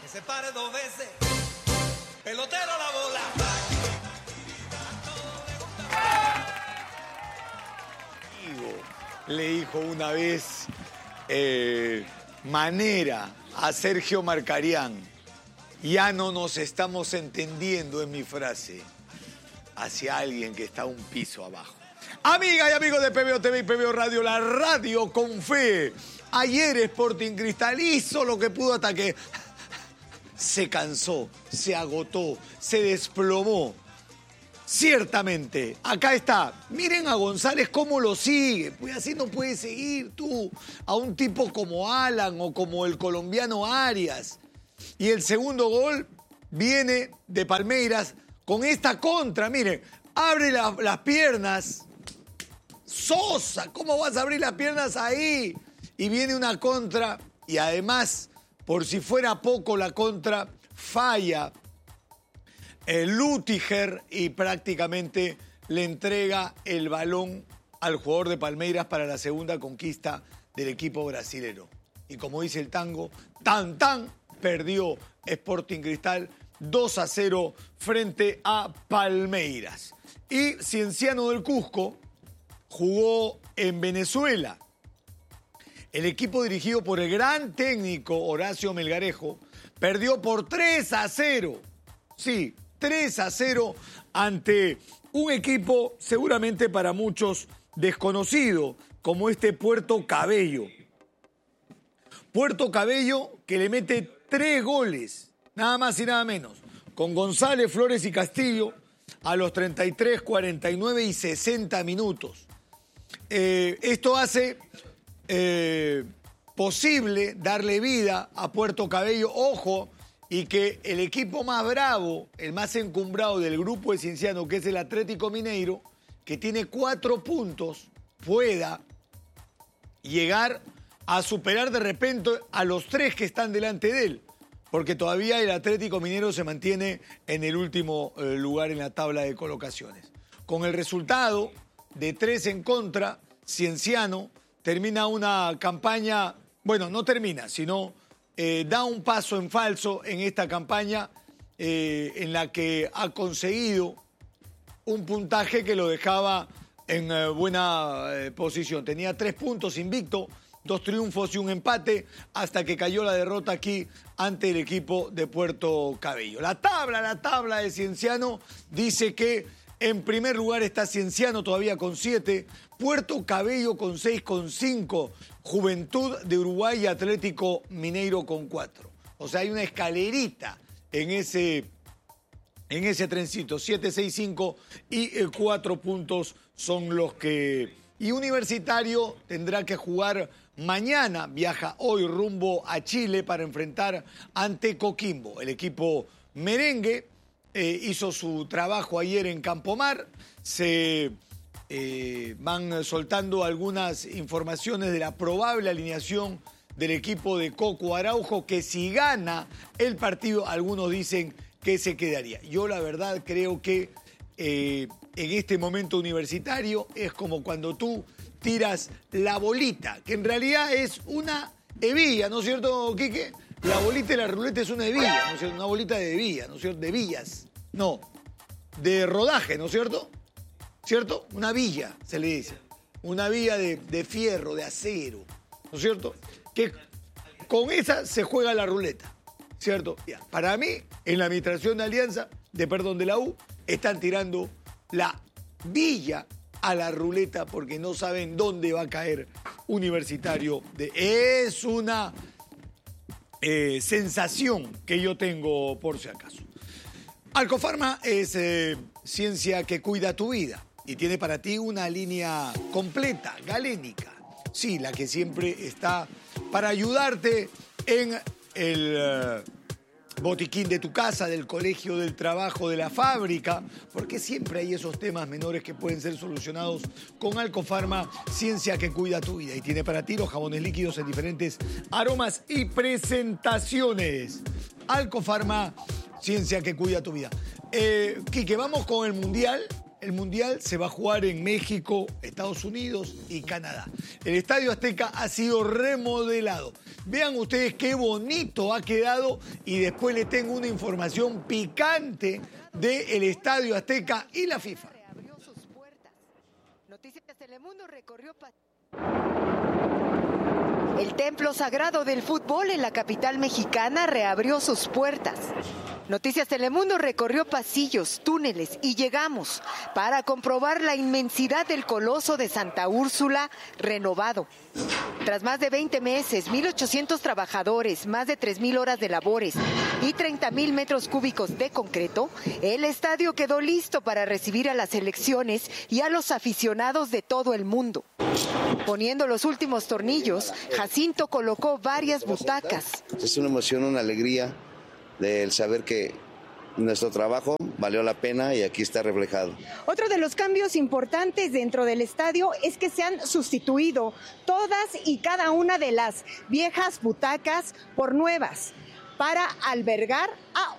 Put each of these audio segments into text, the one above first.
se pare dos veces. Pelotero la bola. Le dijo una vez Manera a Sergio Marcarián. Ya no nos estamos entendiendo, en mi frase, hacia alguien que está un piso abajo. Amigas y amigos de PBO TV y PBO Radio, la radio con fe. Ayer Sporting Cristal hizo lo que pudo hasta que se cansó, se agotó, se desplomó. Ciertamente, acá está. Miren a González cómo lo sigue. Pues así no puedes seguir tú a un tipo como Alan o como el colombiano Arias. Y el segundo gol viene de Palmeiras con esta contra. Miren, abre las piernas. Sosa, ¿cómo vas a abrir las piernas ahí? Y viene una contra y además, por si fuera poco la contra, falla Lutiger y prácticamente le entrega el balón al jugador de Palmeiras para la segunda conquista del equipo brasilero. Y como dice el tango, tan perdió Sporting Cristal 2-0 frente a Palmeiras. Y Cienciano del Cusco jugó en Venezuela. El equipo dirigido por el gran técnico Horacio Melgarejo perdió por 3-0. Sí, 3-0 ante un equipo seguramente para muchos desconocido, como este Puerto Cabello. Puerto Cabello que le mete 3 goles, nada más y nada menos, con González, Flores y Castillo a los 33, 49 y 60 minutos. Esto hace posible darle vida a Puerto Cabello, ojo, y que el equipo más bravo, el más encumbrado del grupo de Cienciano, que es el Atlético Mineiro, que tiene 4 puntos, pueda llegar a superar de repente a los 3 que están delante de él, porque todavía el Atlético Mineiro se mantiene en el último lugar en la tabla de colocaciones. Con el resultado de 3 en contra, Cienciano termina una campaña, bueno, no termina, sino da un paso en falso en esta campaña en la que ha conseguido un puntaje que lo dejaba en buena posición. Tenía 3 puntos invicto, 2 triunfos y un empate, hasta que cayó la derrota aquí ante el equipo de Puerto Cabello. La tabla de Cienciano dice que en primer lugar está Cienciano todavía con 7, Puerto Cabello con 6, con 5, Juventud de Uruguay y Atlético Mineiro con 4. O sea, hay una escalerita en ese trencito, 7, 6, 5 y 4 puntos son los que... Y Universitario tendrá que jugar mañana, viaja hoy rumbo a Chile para enfrentar ante Coquimbo. El equipo merengue hizo su trabajo ayer en Campomar, se van soltando algunas informaciones de la probable alineación del equipo de Coco Araujo, que si gana el partido, algunos dicen que se quedaría. Yo la verdad creo que en este momento Universitario es como cuando tú tiras la bolita, que en realidad es una hebilla, ¿no es cierto, Quique? La bolita de la ruleta es una hebilla, ¿no es cierto? Una bolita de hebilla, ¿no es cierto? De villas. No, de rodaje, ¿no es cierto? ¿Cierto? Una villa, se le dice. Una villa de fierro, de acero, ¿no es cierto? Que con esa se juega la ruleta, ¿cierto? Ya. Para mí, en la administración de Alianza, de la U, están tirando la villa a la ruleta porque no saben dónde va a caer Universitario. Es una sensación que yo tengo por si acaso. Alcofarma es ciencia que cuida tu vida y tiene para ti una línea completa, galénica. Sí, la que siempre está para ayudarte en el botiquín de tu casa, del colegio, del trabajo, de la fábrica, porque siempre hay esos temas menores que pueden ser solucionados con Alcofarma, ciencia que cuida tu vida. Y tiene para ti los jabones líquidos en diferentes aromas y presentaciones. Alcofarma, ciencia que cuida tu vida. Quique, vamos con el Mundial. El Mundial se va a jugar en México, Estados Unidos y Canadá. El Estadio Azteca ha sido remodelado. Vean ustedes qué bonito ha quedado y después les tengo una información picante del Estadio Azteca y la FIFA. Reabrió sus puertas. Noticias de Telemundo recorrió el templo sagrado del fútbol en la capital mexicana reabrió sus puertas. Noticias Telemundo recorrió pasillos, túneles y llegamos para comprobar la inmensidad del Coloso de Santa Úrsula renovado. Tras más de 20 meses, 1,800 trabajadores, más de 3,000 horas de labores y 30,000 metros cúbicos de concreto, el estadio quedó listo para recibir a las selecciones y a los aficionados de todo el mundo. Poniendo los últimos tornillos, Jacinto colocó varias butacas. Es una emoción, una alegría del saber que nuestro trabajo valió la pena y aquí está reflejado. Otro de los cambios importantes dentro del estadio es que se han sustituido todas y cada una de las viejas butacas por nuevas para albergar a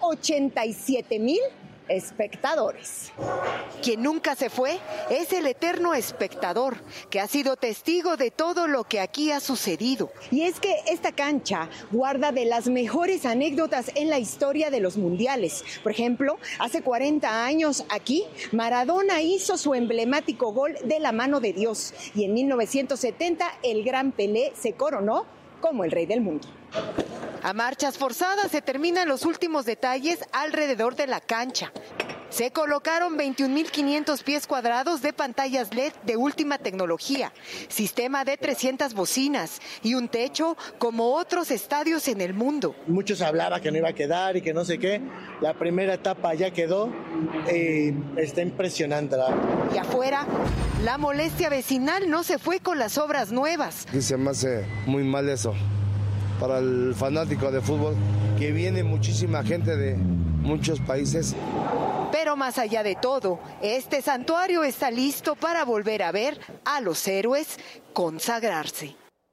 87,000 espectadores. Quien nunca se fue es el eterno espectador, que ha sido testigo de todo lo que aquí ha sucedido. Y es que esta cancha guarda de las mejores anécdotas en la historia de los mundiales. Por ejemplo, hace 40 años aquí, Maradona hizo su emblemático gol de la mano de Dios. Y en 1970, el gran Pelé se coronó como el rey del mundo. A marchas forzadas se terminan los últimos detalles alrededor de la cancha. Se colocaron 21,500 pies cuadrados de pantallas LED de última tecnología, sistema de 300 bocinas y un techo como otros estadios en el mundo. Muchos hablaba que no iba a quedar y que no sé qué. La primera etapa ya quedó. Está impresionante. Y afuera, la molestia vecinal no se fue con las obras nuevas. Y se me hace muy mal eso para el fanático de fútbol, que viene muchísima gente de muchos países. Pero más allá de todo, este santuario está listo para volver a ver a los héroes consagrarse.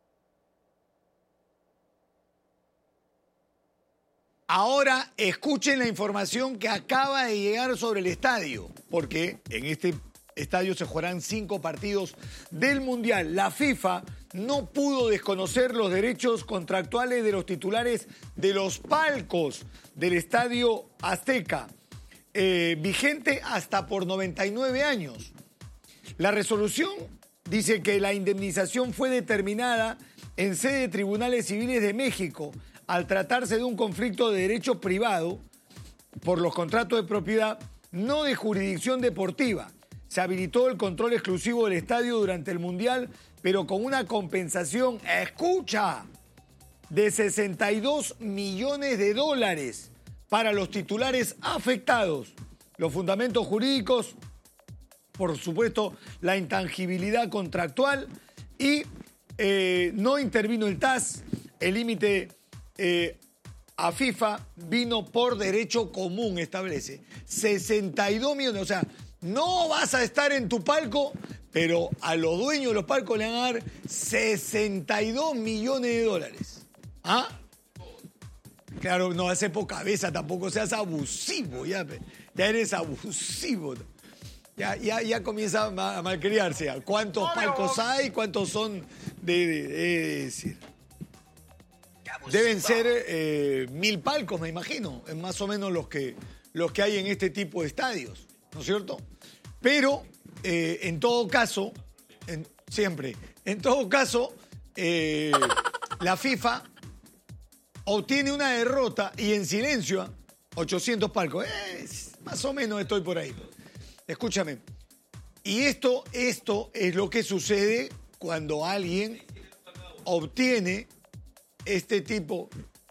Ahora escuchen la información que acaba de llegar sobre el estadio, porque en este estadio se jugarán 5 partidos del Mundial. La FIFA no pudo desconocer los derechos contractuales de los titulares de los palcos del Estadio Azteca, vigente hasta por 99 años. La resolución dice que la indemnización fue determinada en sede de tribunales civiles de México al tratarse de un conflicto de derecho privado por los contratos de propiedad, no de jurisdicción deportiva. Se habilitó el control exclusivo del estadio durante el Mundial, pero con una compensación, escucha, de $62 millones para los titulares afectados. Los fundamentos jurídicos, por supuesto, la intangibilidad contractual y no intervino el TAS. El límite a FIFA vino por derecho común, establece. 62 millones, o sea, no vas a estar en tu palco, pero a los dueños de los palcos le van a dar $62 millones. ¿Ah? Claro, no hace poca cabeza, tampoco seas abusivo, ya eres abusivo. Ya comienza a malcriarse. ¿Cuántos palcos hay? ¿Cuántos son de decir? Deben ser 1,000 palcos, me imagino. Es más o menos los que hay en este tipo de estadios, ¿no es cierto? Pero, en todo caso, la FIFA obtiene una derrota y en silencio, 800 palcos. Más o menos estoy por ahí. Escúchame. Y esto es lo que sucede cuando alguien obtiene este tipo,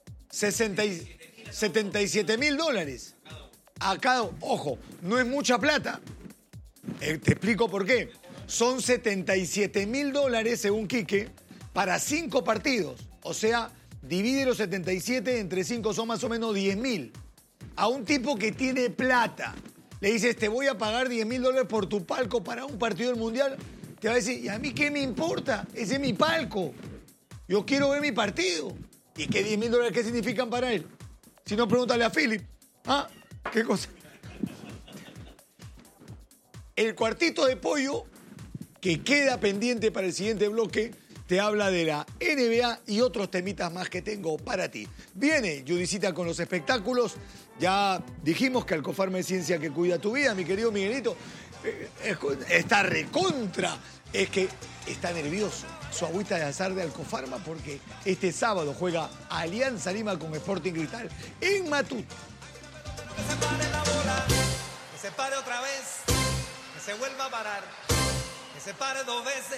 $77,000 a cada. Ojo, no es mucha plata. Te explico por qué. Son $77,000, según Quique, para 5 partidos. O sea, divide los 77 entre 5, son más o menos 10,000. A un tipo que tiene plata, le dices, te voy a pagar $10,000 por tu palco para un partido del Mundial, te va a decir, ¿y a mí qué me importa? Ese es mi palco. Yo quiero ver mi partido. ¿Y qué $10,000 qué significan para él? Si no, pregúntale a Philip. ¿Ah? ¿Qué cosa? El cuartito de pollo que queda pendiente para el siguiente bloque te habla de la NBA y otros temitas más que tengo para ti. Viene Judicita con los espectáculos. Ya dijimos que Alcofarma es ciencia que cuida tu vida, mi querido Miguelito. Está recontra. Es que está nervioso. Su agüita de azar de Alcofarma porque este sábado juega Alianza Lima con Sporting Cristal en Matute. Que se pare la bola, que se pare otra vez, que se vuelva a parar, que se pare 2 veces.